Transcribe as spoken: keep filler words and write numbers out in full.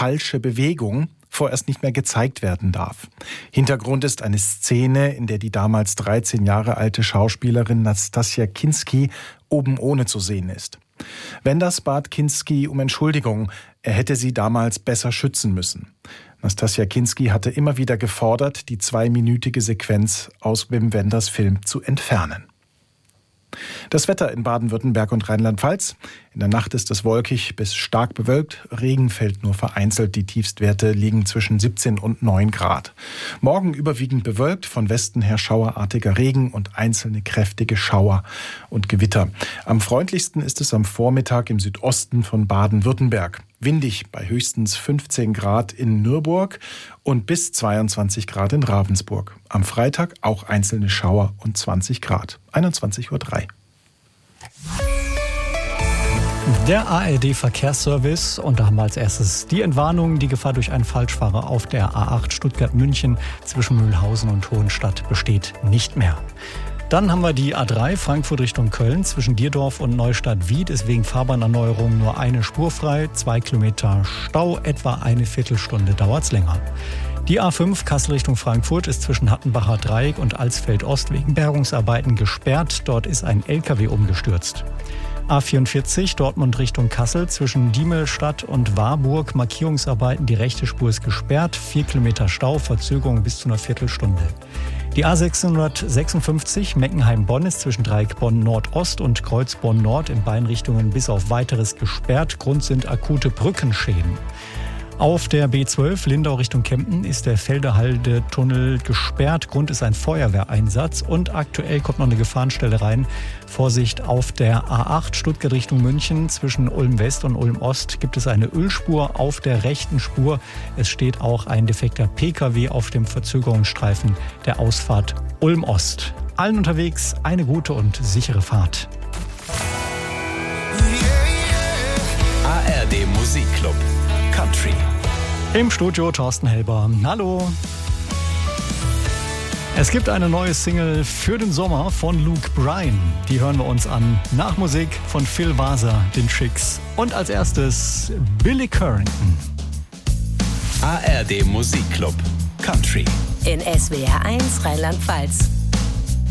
falsche Bewegung vorerst nicht mehr gezeigt werden darf. Hintergrund ist eine Szene, in der die damals dreizehn Jahre alte Schauspielerin Nastassja Kinski oben ohne zu sehen ist. Wenders bat Kinski um Entschuldigung, er hätte sie damals besser schützen müssen. Nastassja Kinski hatte immer wieder gefordert, die zweiminütige Sequenz aus Wim Wenders Film zu entfernen. Das Wetter in Baden-Württemberg und Rheinland-Pfalz. In der Nacht ist es wolkig bis stark bewölkt. Regen fällt nur vereinzelt. Die Tiefstwerte liegen zwischen siebzehn und neun Grad. Morgen überwiegend bewölkt, von Westen her schauerartiger Regen und einzelne kräftige Schauer und Gewitter. Am freundlichsten ist es am Vormittag im Südosten von Baden-Württemberg. Windig bei höchstens fünfzehn Grad in Nürburg und bis zweiundzwanzig Grad in Ravensburg. Am Freitag auch einzelne Schauer und zwanzig Grad. einundzwanzig Uhr drei. Der A R D-Verkehrsservice, und da haben wir als erstes die Entwarnung: Die Gefahr durch einen Falschfahrer auf der A acht Stuttgart-München zwischen Mühlhausen und Hohenstadt besteht nicht mehr. Dann haben wir die A drei Frankfurt Richtung Köln. Zwischen Dierdorf und Neustadt-Wied ist wegen Fahrbahnerneuerung nur eine Spur frei. Zwei Kilometer Stau, etwa eine Viertelstunde dauert es länger. Die A fünf Kassel Richtung Frankfurt ist zwischen Hattenbacher Dreieck und Alsfeld-Ost wegen Bergungsarbeiten gesperrt. Dort ist ein L K W umgestürzt. A vierundvierzig Dortmund Richtung Kassel zwischen Diemelstadt und Warburg. Markierungsarbeiten, die rechte Spur ist gesperrt. Vier Kilometer Stau, Verzögerung bis zu einer Viertelstunde. Die A sechshundertsechsundfünfzig Meckenheim-Bonn ist zwischen Dreieck Bonn-Nordost und Kreuz Bonn-Nord in beiden Richtungen bis auf Weiteres gesperrt. Grund sind akute Brückenschäden. Auf der B zwölf Lindau Richtung Kempten ist der Felderhalde-Tunnel gesperrt. Grund ist ein Feuerwehreinsatz und aktuell kommt noch eine Gefahrenstelle rein. Vorsicht, auf der A acht Stuttgart Richtung München zwischen Ulm West und Ulm Ost gibt es eine Ölspur auf der rechten Spur. Es steht auch ein defekter P K W auf dem Verzögerungsstreifen der Ausfahrt Ulm Ost. Allen unterwegs eine gute und sichere Fahrt. A R D Musikclub Country. Im Studio Thorsten Helber. Hallo. Es gibt eine neue Single für den Sommer von Luke Bryan. Die hören wir uns an nach Musik von Phil Vaser, den Chicks. Und als erstes Billy Currington. A R D Musikclub Country. In S W R eins Rheinland-Pfalz.